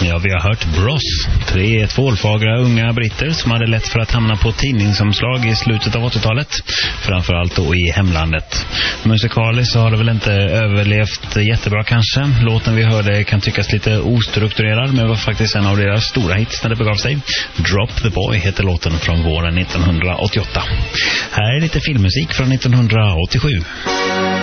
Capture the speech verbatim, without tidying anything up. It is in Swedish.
Ja, vi har hört Bros. Tre tvålfagra unga britter som hade lätt för att hamna på tidningsomslag i slutet av åttiotalet. Framförallt då i hemlandet. Musikaliskt så har det väl inte överlevt jättebra kanske. Låten vi hörde kan tyckas lite ostrukturerad, men var faktiskt en av deras stora hits när det begav sig. Drop the Boy heter låten från våren nittonhundraåttioåtta. Här är lite filmmusik från nittonhundraåttiosju.